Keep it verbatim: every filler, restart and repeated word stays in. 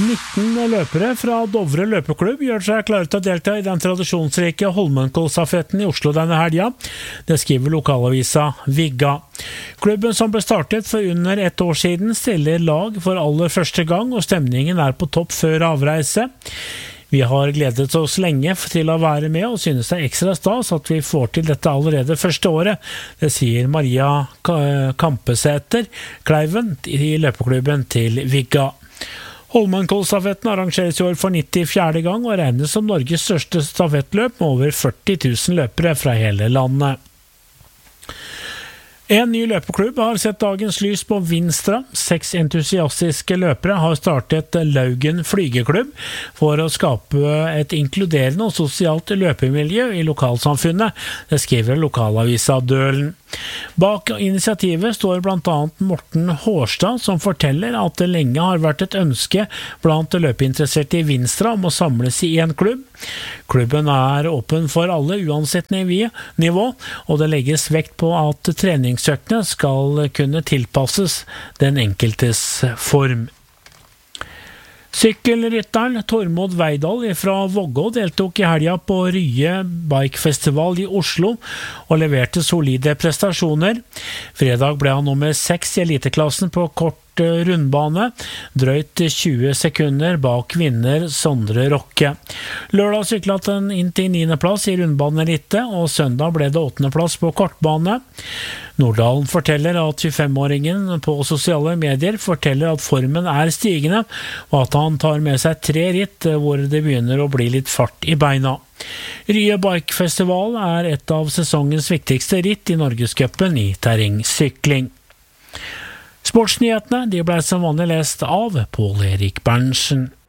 nitten løpere fra Dovre løpeklubb gjør seg klare til å delta i den tradisjonsrike Holmenkollstafetten i Oslo denne helga. Det skriver lokalavisa Vigga. Klubben som ble startet for under ett år siden stiller lag for aller første gang, og stemningen er på topp før avreise. Vi har gledet oss lenge til å være med og synes det er ekstra stas at vi får til dette allerede første året. Det sier Maria Kampesæter Kleiven i løpeklubben til Vigga. Holmenkollstafetten arrangeres i år for nittifjerde gang og regnes som Norges største stafettløp med over førti tusen løpere fra hele landet. En ny løpeklubb har sett dagens lys på Vinstra. Seks entusiastiske løpere har startet Laugen flygeklubb for å skape et inkluderende og sosialt løpemiljø i lokalsamfunnet, det skriver lokalavisa Dølen. Bak initiativet står blant annet Morten Hårstad, som forteller at det lenge har vært et ønske blant løpeinteresserte i Vinstra om å samles i en klubb. Klubben er åpen for alle uansett nivå, og det legges vekt på at treningsøktene skal kunne tilpasses den enkeltes form. Sykkelrytteren Tormod Veidal fra Vågå deltok i helga på Rye Bikefestival i Oslo og leverte solide prestasjoner. Fredag ble han nummer seks i eliteklassen på kort rundbane, drøyt tjue sekunder bak vinner Sondre Rokke. Lørdag syklet han inn til niende plass i rundbanerittet, og søndag ble det åttende plass på kortbane. Norddalen forteller at tjuefem-åringen på sosiale medier forteller at formen er stigende, og at han tar med seg tre ritt hvor det begynner å bli litt fart i beina. Rye Bikefestival er et av sesongens viktigste ritt i Norgescupen i terrengsykling. Sportsnyhetene de ble som vanlig lest av Pål Erik Berntsen.